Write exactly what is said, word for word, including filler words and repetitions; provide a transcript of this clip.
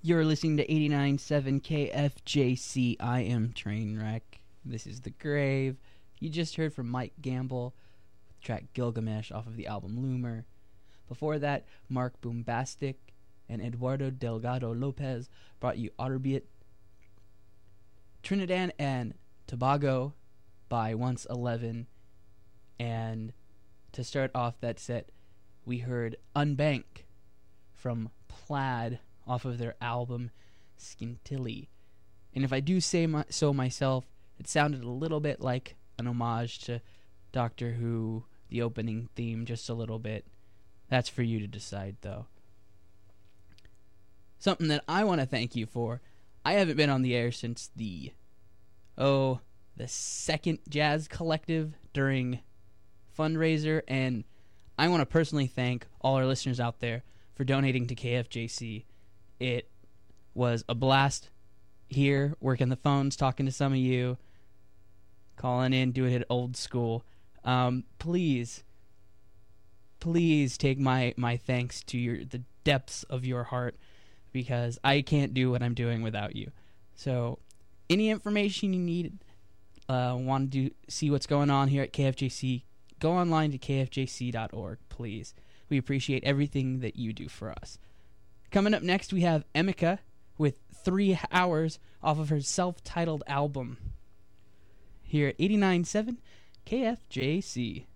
You're listening to eighty-nine point seven K F J C. I am Trainwreck. This is The Grave. You just heard from Mike Gamble with the track Gilgamesh off of the album Loomer. Before that, Mark Boombastic and Eduardo Delgado Lopez brought you Otterbeat. Trinidad and Tobago by Once Eleven. And to start off that set, we heard Unbank from Plaid off of their album Skintilly. And if I do say my, so myself, it sounded a little bit like an homage to Doctor Who, the opening theme, just a little bit. That's for you to decide, though. Something that I want to thank you for. I haven't been on the air since the, oh, the second Jazz Collective during fundraiser, and I want to personally thank all our listeners out there for donating to K F J C. It was a blast here, working the phones, talking to some of you, calling in, doing it old school. Um, please, please take my, my thanks to your the depths of your heart, because I can't do what I'm doing without you. So, any information you need, uh, want to do, see what's going on here at K F J C, go online to k f j c dot org, please. We appreciate everything that you do for us. Coming up next, we have Emika with Three Hours off of her self-titled album. Here at eighty-nine point seven K F J C.